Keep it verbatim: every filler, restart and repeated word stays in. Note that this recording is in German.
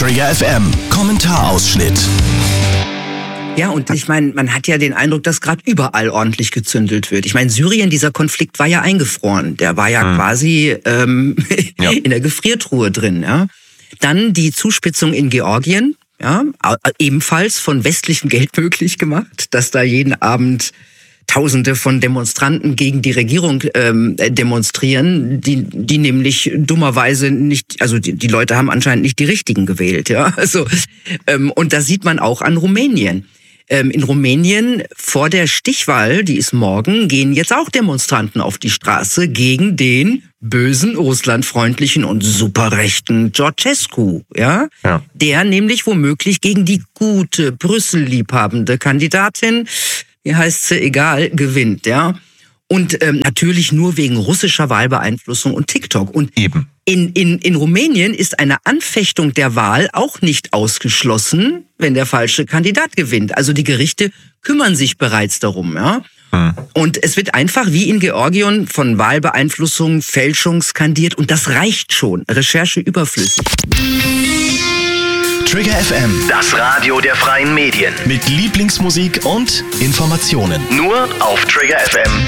Trigger F M Kommentarausschnitt. Ja, und ich meine, man hat ja den Eindruck, dass gerade überall ordentlich gezündelt wird. Ich meine, Syrien, dieser Konflikt war ja eingefroren. Der war ja hm. quasi ähm, ja. in der Gefriertruhe drin. Ja. Dann die Zuspitzung in Georgien, ja, ebenfalls von westlichem Geld möglich gemacht, dass da jeden Abend Tausende von Demonstranten gegen die Regierung ähm, demonstrieren, die die nämlich dummerweise nicht, also die, die Leute haben anscheinend nicht die richtigen gewählt, ja. Also ähm, und das sieht man auch an Rumänien. Ähm, in Rumänien vor der Stichwahl, die ist morgen, gehen jetzt auch Demonstranten auf die Straße gegen den bösen, russlandfreundlichen und superrechten Georgescu, ja? ja, der nämlich womöglich gegen die gute, Brüssel-liebhabende Kandidatin, wie heißt sie, egal, gewinnt, ja. Und ähm, natürlich nur wegen russischer Wahlbeeinflussung und TikTok. Und eben. In, in, in Rumänien ist eine Anfechtung der Wahl auch nicht ausgeschlossen, wenn der falsche Kandidat gewinnt. Also die Gerichte kümmern sich bereits darum, ja. Hm. Und es wird einfach wie in Georgien von Wahlbeeinflussung, Fälschung skandiert und das reicht schon. Recherche überflüssig. Trigger F M, das Radio der freien Medien. Mit Lieblingsmusik und Informationen. Nur auf Trigger F M.